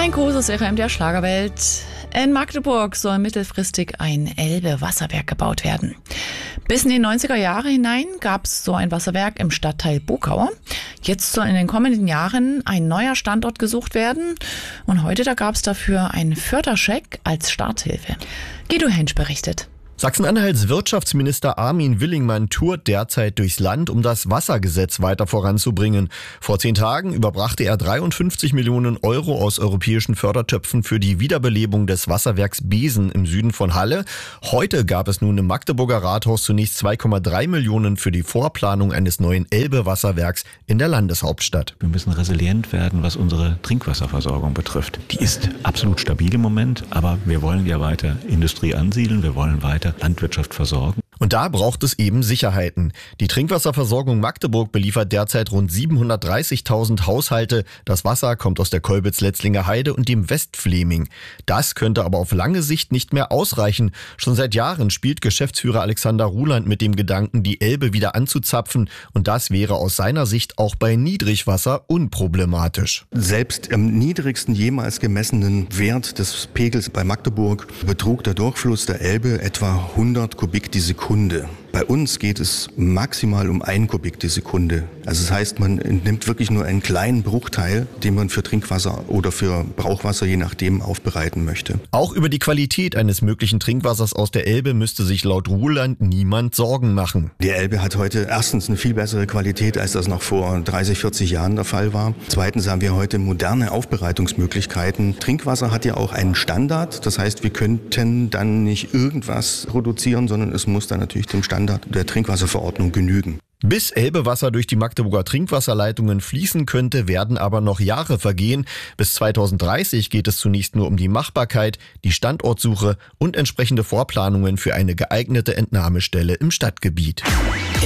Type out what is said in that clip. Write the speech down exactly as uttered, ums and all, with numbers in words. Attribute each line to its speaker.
Speaker 1: Ein großes Echo in der Schlagerwelt. In Magdeburg soll mittelfristig ein Elbe-Wasserwerk gebaut werden. Bis in die neunziger Jahre hinein gab es so ein Wasserwerk im Stadtteil Bukau. Jetzt soll in den kommenden Jahren ein neuer Standort gesucht werden. Und heute da gab es dafür einen Förderscheck als Starthilfe. Guido Hensch berichtet.
Speaker 2: Sachsen-Anhalts Wirtschaftsminister Armin Willingmann tourt derzeit durchs Land, um das Wassergesetz weiter voranzubringen. Vor zehn Tagen überbrachte er dreiundfünfzig Millionen Euro aus europäischen Fördertöpfen für die Wiederbelebung des Wasserwerks Beesen im Süden von Halle. Heute gab es nun im Magdeburger Rathaus zunächst zwei Komma drei Millionen für die Vorplanung eines neuen Elbe-Wasserwerks in der Landeshauptstadt.
Speaker 3: Wir müssen resilient werden, was unsere Trinkwasserversorgung betrifft. Die ist absolut stabil im Moment, aber wir wollen ja weiter Industrie ansiedeln, wir wollen weiter Landwirtschaft versorgen.
Speaker 2: Und da braucht es eben Sicherheiten. Die Trinkwasserversorgung Magdeburg beliefert derzeit rund siebenhundertdreißigtausend Haushalte. Das Wasser kommt aus der Kolbitz-Letzlinger Heide und dem Westfleming. Das könnte aber auf lange Sicht nicht mehr ausreichen. Schon seit Jahren spielt Geschäftsführer Alexander Ruland mit dem Gedanken, die Elbe wieder anzuzapfen. Und das wäre aus seiner Sicht auch bei Niedrigwasser unproblematisch.
Speaker 4: Selbst am niedrigsten jemals gemessenen Wert des Pegels bei Magdeburg betrug der Durchfluss der Elbe etwa hundert Kubik die Sekunde. Bei uns geht es maximal um ein Kubik die Sekunde. Also das heißt, man nimmt wirklich nur einen kleinen Bruchteil, den man für Trinkwasser oder für Brauchwasser je nachdem aufbereiten möchte.
Speaker 2: Auch über die Qualität eines möglichen Trinkwassers aus der Elbe müsste sich laut Ruland niemand Sorgen machen.
Speaker 4: Die Elbe hat heute erstens eine viel bessere Qualität, als das noch vor dreißig, vierzig Jahren der Fall war. Zweitens haben wir heute moderne Aufbereitungsmöglichkeiten. Trinkwasser hat ja auch einen Standard. Das heißt, wir könnten dann nicht irgendwas produzieren, sondern es muss dann natürlich dem Standard der Trinkwasserverordnung genügen.
Speaker 2: Bis Elbewasser durch die Magdeburger Trinkwasserleitungen fließen könnte, werden aber noch Jahre vergehen. Bis zweitausenddreißig geht es zunächst nur um die Machbarkeit, die Standortsuche und entsprechende Vorplanungen für eine geeignete Entnahmestelle im Stadtgebiet.